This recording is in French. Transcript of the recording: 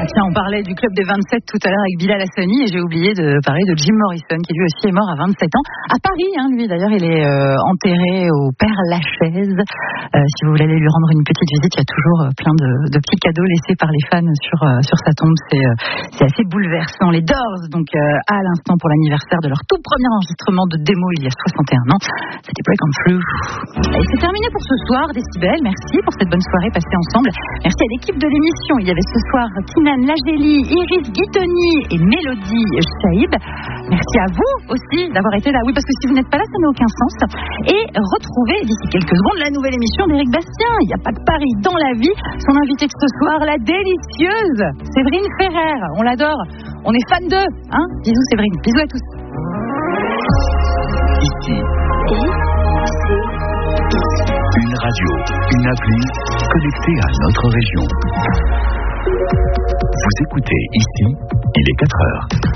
Tiens, on parlait du club des 27 tout à l'heure avec Bilal Hassani et j'ai oublié de parler de Jim Morrison qui lui aussi est mort à 27 ans. À Paris, lui d'ailleurs, il est enterré au Père Lachaise. Si vous voulez aller lui rendre une petite visite, il y a toujours plein de petits cadeaux laissés par les fans sur sa tombe. C'est assez bouleversant. Les Doors, donc à l'instant pour l'anniversaire de leur tout premier enregistrement de démo il y a 61 ans. C'était Break on Through. Et c'est terminé pour ce soir, Décibel. Merci pour cette bonne soirée passée ensemble. Merci à l'équipe de l'émission. Il y avait ce soir Kinan Lageli, Iris Guitoni et Mélodie Chaïb. Merci à vous aussi d'avoir été là. Oui, parce que si vous n'êtes pas là, ça n'a aucun sens. Et retrouvez d'ici quelques secondes la nouvelle émission d'Éric Bastien. Il n'y a pas de Paris dans la vie. Son invitée de ce soir, la délicieuse Séverine Ferrer. On l'adore. On est fan d'eux. Bisous Séverine. Bisous à tous. Ici. Une radio, une appli connectée à notre région. Vous écoutez Ici, il est 4 heures.